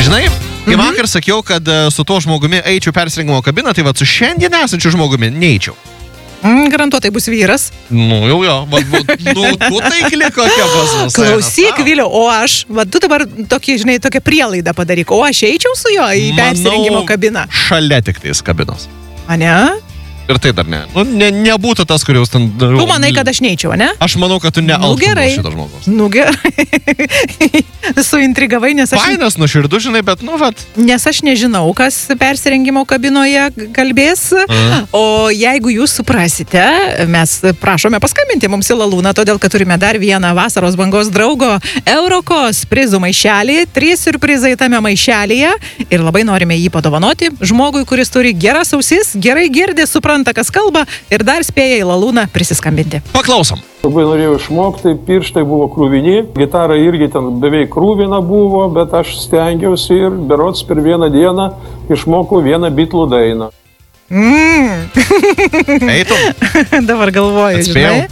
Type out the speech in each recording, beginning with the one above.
Žinai, kai vakar sakiau, kad su tuo žmogumi eičiau persirengimo kabiną, tai va su šiandien esančiu žmogumi neeičiau. Garantuotai bus vyras. Nu, jau. Tu taikli kokia pas mus. Klausyk, Viliau, o aš, tu dabar tokią prielaidą padaryk, o aš eičiau su juo į persirengimo kabiną. Šalia tik tais kabinos. A ne? Ir tai dar ne. Nebūtų tas, kurios ten... Tu manai, kad aš neičiau, ne? Aš manau, kad tu nealptum šito žmogaus. Nu gerai. Suintrigavai, nes aš... Fainas, nuoširdus, žinai, bet Nes aš nežinau, kas persirengimo kabinoje kalbės. O jeigu jūs suprasite, mes prašome paskambinti mums į Lalūną, todėl, kad turime dar vieną vasaros bangos draugo Eurokos prizų maišelį. 3 siurprizai tame maišelyje. Ir labai norime jį padovanoti žmogui, kuris turi geras ausis, gerai girdi, supranta, kas kalba ir dar spėja į Lalūną prisiskambinti. Paklausom. Labai norėjau išmokti, pirštai buvo krūvini, gitara irgi ten beveik krūvina buvo, bet aš stengiausi ir berods per vieną dieną išmokau vieną Bitlų dainą. Eitum. Dabar galvoju, žinai.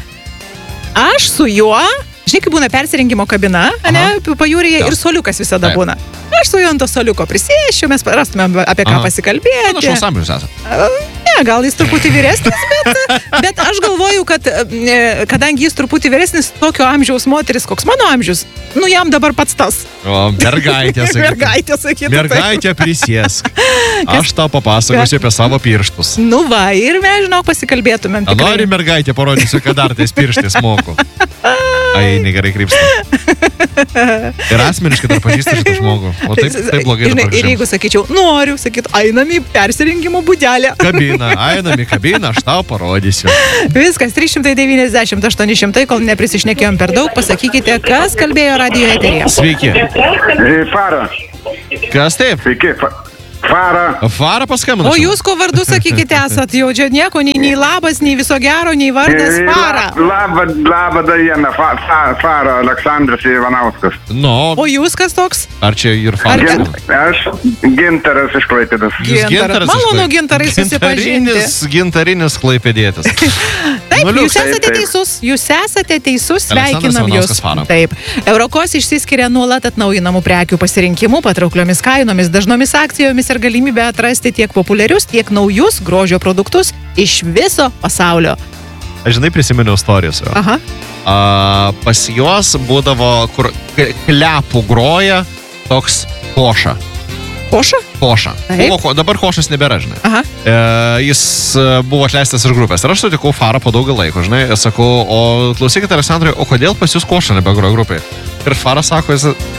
Aš su juo, žinai, kai būna persirengimo kabina, ne, pajūryje ir soliukas visada būna. Aš su juo ant to soliuko prisėšiu, mes rastumėm apie ką pasikalbėti. Panašaus amžiaus esat. Ne, gal jis truputį vyresnis, bet aš galvoju, kad kadangi jis truputį vyresnis, tokio amžiaus moteris, koks mano amžius, jam dabar pats tas. O, mergaitė, sakytų. Mergaitė prisėsk. Aš tau papasakosiu apie savo pirštus. Nu va, ir mes, žinau, pasikalbėtumėm. Nori mergaitė, parodysiu, kad dar tais pirštais moku. Ai, negerai krypsta. Ir asmeniškai dar pažįstu šitą žmogų. O taip blogai dabar. Ir jeigu sakyčiau, noriu, sakytų, einam į persirengimo būdelę. Einam į kabiną, aš tau parodysiu. Viskas, 390 800, kol neprisišnekėjom per daug, pasakykite, kas kalbėjo radijo eteryje. Sveiki. Fara. Kas taip? Sveiki, Fara. Fara paskambino. O jūs ko vardu sakykite esat? Jau čia nieko, nei labas, nei viso gero, nei vardas Fara. Labą dieną, Fara Aleksandras Ivanauskas. No. O jūs kas toks? Ar čia ir Fara? Aš Gintaras iš Klaipėdos. Malonu Gintarai susipažinti. Gintarinis klaipėdėtis. Taip, jūs esate teisus, sveikinam jūs. Taip. Eurokos išsiskiria nuolat atnaujinamų prekių pasirinkimu, patraukliomis kainomis, dažnomis akcijomis ir galimybę atrasti tiek populiarius, tiek naujus grožio produktus iš viso pasaulio. Aš žinai, prisiminiau istorijas. Aha. Pas juos būdavo, kur klepų groja toks koša. Koša? Koša. Dabar košas nebėra, žinai. Aha. Jis buvo atleistas iš grupės. Ir aš sutikau Farą po daugą laiko, žinai. Sakau, o klausykite, Aleksandrai, o kodėl pas jūs koša nebegroja grupėje? Ir Faras sako,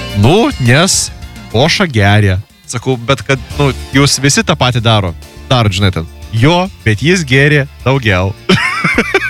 nes koša geria. Sakau, bet kad, jūs visi tą patį darot, žinai, ten. Jo, bet jis geria daugiau.